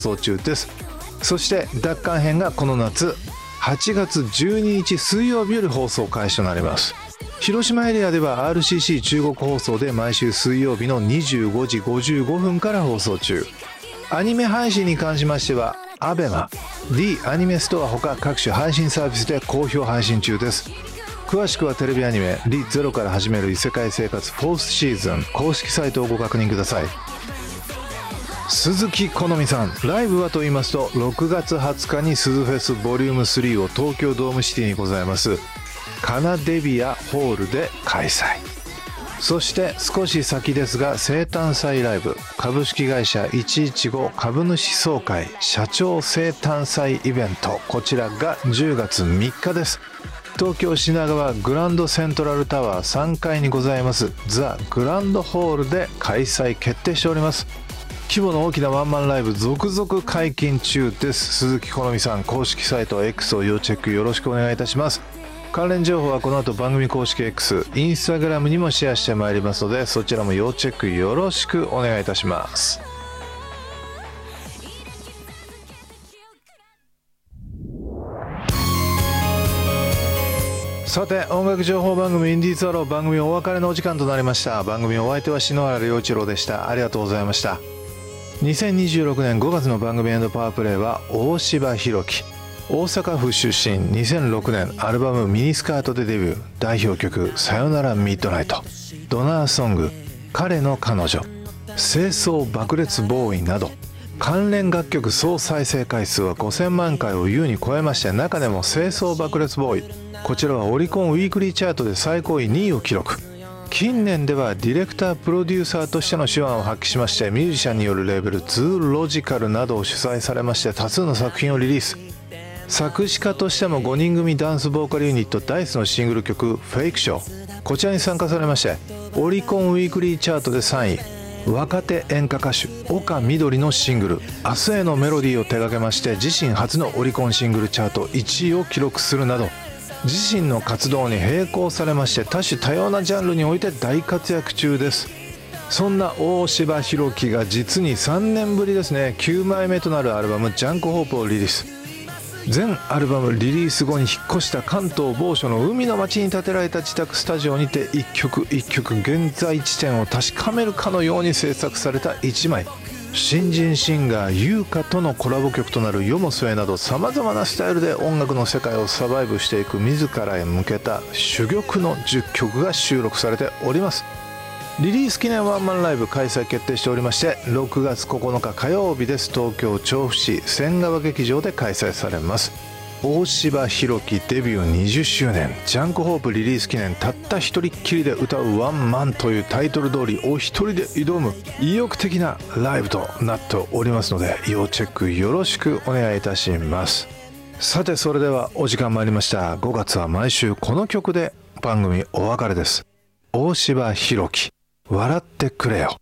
送中です。そして奪還編がこの夏8月12日水曜日より放送開始となります。広島エリアでは RCC 中国放送で毎週水曜日の25時55分から放送中。アニメ配信に関しましては ABEMA、D アニメストアほか各種配信サービスで好評配信中です。詳しくはテレビアニメリゼロから始める異世界生活4thシーズン公式サイトをご確認ください。鈴木好美さん、ライブはと言いますと6月20日に鈴フェスボリューム3を東京ドームシティにございますカナデビアホールで開催。そして少し先ですが生誕祭ライブ株式会社115株主総会社長生誕祭イベント、こちらが10月3日です。東京品川グランドセントラルタワー3階にございますザ・グランドホールで開催決定しております。規模の大きなワンマンライブ続々解禁中です。鈴木好美さん公式サイト X を要チェックよろしくお願いいたします。関連情報はこの後番組公式 X、インスタグラムにもシェアしてまいりますのでそちらも要チェックよろしくお願いいたします。さて音楽情報番組インディーズアロー番組お別れのお時間となりました。番組お相手は篠原良一郎でした。ありがとうございました。2026年5月の番組エンドパワープレイは大柴弘樹、大阪府出身、2006年アルバムミニスカートでデビュー、代表曲さよならミッドナイト、ドナーソング彼の彼女、清掃爆裂ボーイなど関連楽曲総再生回数は5000万回を優に超えまして、中でも清掃爆裂ボーイ、こちらはオリコンウィークリーチャートで最高位2位を記録。近年ではディレクタープロデューサーとしての手腕を発揮しまして、ミュージシャンによるレーベルツーロジカルなどを主催されまして多数の作品をリリース。作詞家としても5人組ダンスボーカルユニットダイスのシングル曲フェイクショー、こちらに参加されましてオリコンウィークリーチャートで3位、若手演歌歌手岡みどりのシングル明日へのメロディーを手掛けまして自身初のオリコンシングルチャート1位を記録するなど、自身の活動に並行されまして多種多様なジャンルにおいて大活躍中です。そんな大柴弘樹が実に3年ぶりですね、9枚目となるアルバムジャンクホープをリリース。全アルバムリリース後に引っ越した関東某所の海の町に建てられた自宅スタジオにて一曲一曲現在地点を確かめるかのように制作された1枚。新人シンガー優香とのコラボ曲となる世も末などさまざまなスタイルで音楽の世界をサバイブしていく自らへ向けた珠玉の10曲が収録されております。リリース記念ワンマンライブ開催決定しておりまして、6月9日火曜日です。東京調布市仙川劇場で開催されます。大柴弘樹デビュー20周年ジャンクホープリリース記念、たった一人っきりで歌うワンマンというタイトル通りお一人で挑む意欲的なライブとなっておりますので要チェックよろしくお願いいたします。さてそれではお時間参りました。5月は毎週この曲で番組お別れです。大柴弘樹笑ってくれよ。